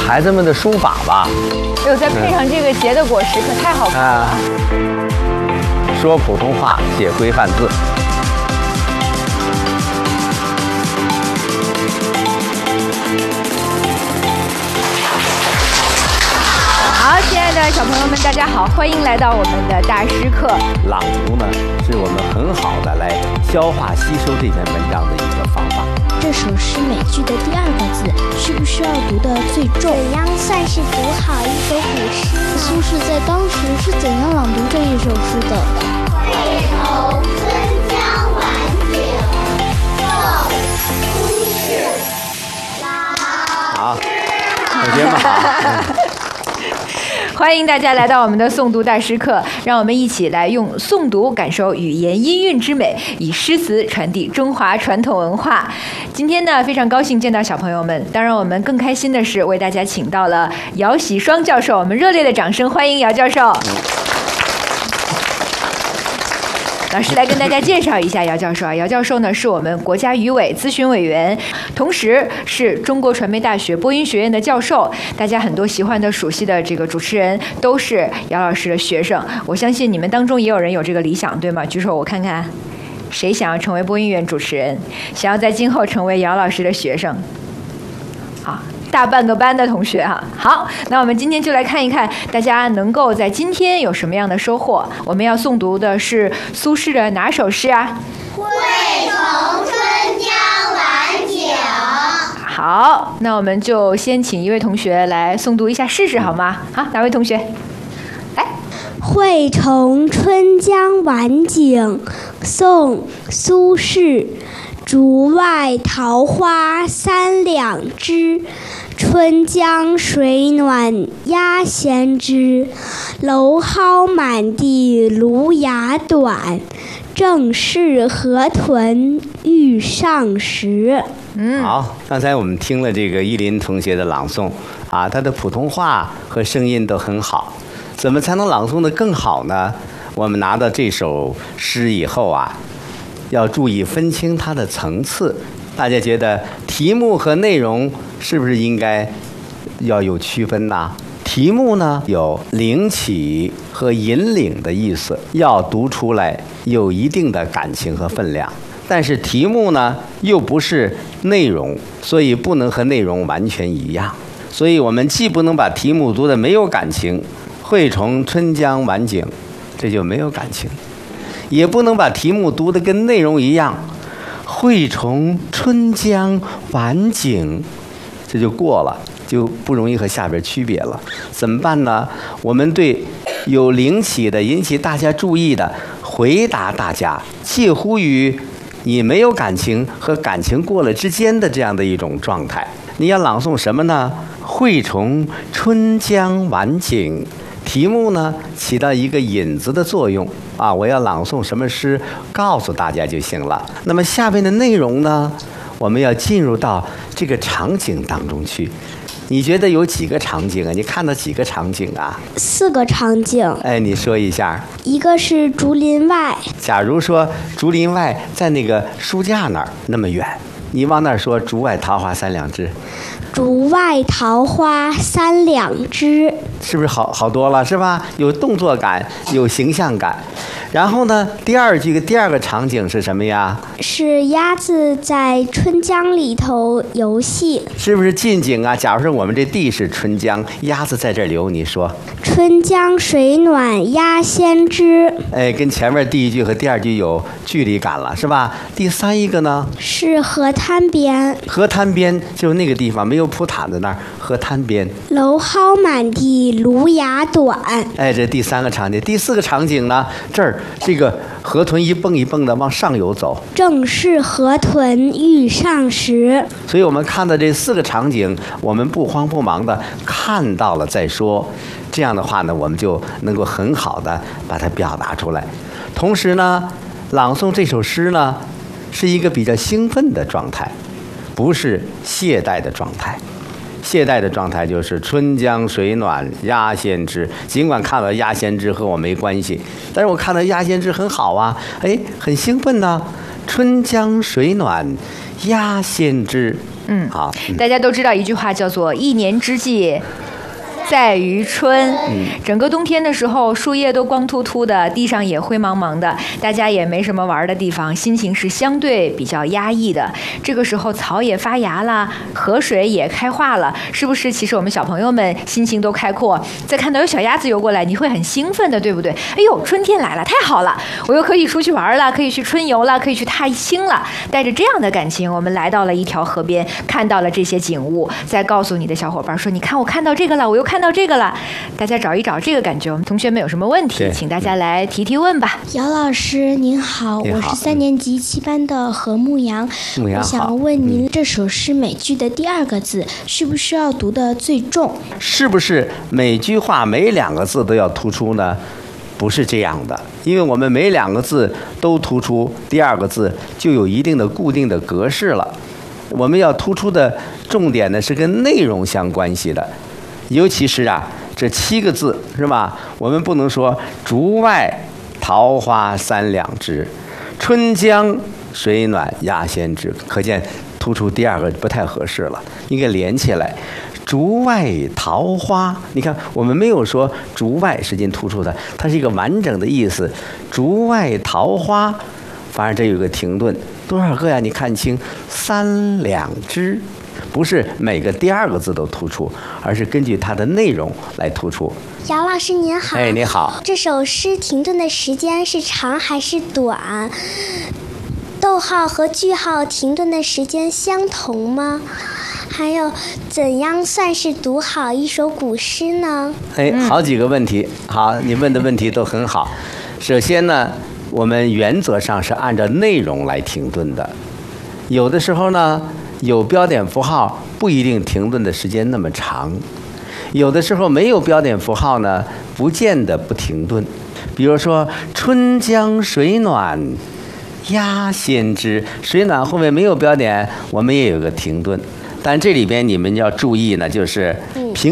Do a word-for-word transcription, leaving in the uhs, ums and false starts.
孩子们的书法吧。 哎呦，再配上这个结的果实，可太好看了。 嗯、说普通话，写规范字。 好，亲爱的小朋友们，大家好，欢迎来到我们的大师课。 朗读呢，是我们很好的来消化吸收这篇文章的一个方法。 这首诗每句的第二个字，需不需要读得最重？ 怎样算是读好一首古诗？ 苏轼在当时是怎样朗读这一首诗的？ 会同春江晚景，宋·苏轼。 好，同学们好。 欢迎大家来到我们的诵读大师课，让我们一起来用诵读感受语言音韵之美，以诗词传递中华传统文化。今天呢，非常高兴见到小朋友们，当然我们更开心的是为大家请到了姚喜双教授，我们热烈的掌声欢迎姚教授。老师来跟大家介绍一下姚教授啊，姚教授呢是我们国家语委咨询委员，同时是中国传媒大学播音学院的教授。大家很多喜欢的、熟悉的这个主持人都是姚老师的学生。我相信你们当中也有人有这个理想，对吗？举手我看看，谁想要成为播音员主持人？想要在今后成为姚老师的学生？好。大半个班的同学哈、啊，好，那我们今天就来看一看，大家能够在今天有什么样的收获。我们要诵读的是苏轼的哪首诗啊？ 会同春江晚景。 好，那我们就先请一位同学来诵读一下试试好吗？好，哪位同学？来。 会同春江晚景，宋·苏轼。竹外桃花三两枝，春江水暖鸭先知。蒌蒿满地芦芽短，正是河豚欲上时。 嗯，好，刚才我们听了这个依林同学的朗诵啊，他的普通话和声音都很好。怎么才能朗诵得更好呢？我们拿到这首诗以后啊，要注意分清它的层次。大家觉得题目和内容是不是应该要有区分呢？题目呢有领起和引领的意思，要读出来有一定的感情和分量。但是题目呢又不是内容，所以不能和内容完全一样。所以我们既不能把题目读得没有感情，会从春江晚景，这就没有感情。也不能把题目读得跟内容一样，会从春江晚景，这就过了，就不容易和下边区别了。怎么办呢？我们对有领起的、引起大家注意的回答大家，介乎于你没有感情和感情过了之间的这样的一种状态。你要朗诵什么呢？会从春江晚景，题目呢起到一个引子的作用啊，我要朗诵什么诗，告诉大家就行了。那么下面的内容呢，我们要进入到这个场景当中去。你觉得有几个场景啊？你看到几个场景啊？ 四个场景。 哎，你说一下。 一个是竹林外。 假如说竹林外在那个书架那儿那么远，你往那儿说竹外桃花三两枝。 竹外桃花三两枝， 是不是好好多了？是吧？有动作感，有形象感。然后呢，第二句第二个场景是什么呀？ 是鸭子在春江里头游戏， 是不是近景啊？假如说我们这地是春江，鸭子在这儿游，你说春江水暖鸭先知。 哎，跟前面第一句和第二句有距离感了，是吧？第三一个呢？ 是河滩边。 河滩边就是那个地方，没有铺毯子那儿，河滩边。 蒌蒿满地芦芽短。 哎，这第三个场景。第四个场景呢？这儿这个河豚一蹦一蹦的往上游走， 正是河豚欲上时。 所以我们看到这四个场景，我们不慌不忙的看到了再说，这样的话呢，我们就能够很好的把它表达出来。同时呢，朗诵这首诗呢，是一个比较兴奋的状态，不是懈怠的状态。懈怠的状态就是春江水暖鸭先知，尽管看到鸭先知和我没关系，但是我看到鸭先知很好啊，哎，很兴奋呢、啊。春江水暖鸭先知， 嗯， 好，嗯大家都知道一句话叫做“一年之计在于春”。整个冬天的时候，树叶都光秃秃的，地上也灰茫茫的，大家也没什么玩的地方，心情是相对比较压抑的。这个时候，草也发芽了，河水也开化了，是不是？其实我们小朋友们心情都开阔，再看到有小鸭子游过来，你会很兴奋的，对不对？哎呦，春天来了，太好了，我又可以出去玩了，可以去春游了，可以去踏青了。带着这样的感情，我们来到了一条河边，看到了这些景物，再告诉你的小伙伴说：“你看，我看到这个了，我又看到这个了。”大家找一找这个感觉。我们同学们有什么问题， 对请大家来提提问吧。 姚老师您好， 你好我是三年级七班的何牧阳。 牧阳好我想问您，这首诗每句的第二个字需不需要读得最重？ 是不是每句话每两个字都要突出呢？不是这样的，因为我们每两个字都突出，第二个字就有一定的固定的格式了。我们要突出的重点呢是跟内容相关系的，尤其是啊这七个字是吧？我们不能说竹外桃花三两枝，春江水暖鸭先知，可见突出第二个不太合适了，应该连起来。竹外桃花，你看我们没有说竹外，实际突出的，它是一个完整的意思。竹外桃花，反而这有个停顿，多少个呀？你看清，三两枝，不是每个第二个字都突出，而是根据它的内容来突出。 姚老师您好。 哎，你好。 这首诗停顿的时间是长还是短？逗号和句号停顿的时间相同吗？还有，怎样算是读好一首古诗呢？ 哎，好几个问题，好，你问的问题都很好。首先呢，我们原则上是按照内容来停顿的，有的时候呢，有标点符号不一定停顿的时间那么长，有的时候没有标点符号呢，不见得不停顿。比如说“春江水暖鸭先知”，水暖后面没有标点，我们也有个停顿。但这里边你们要注意呢，就是平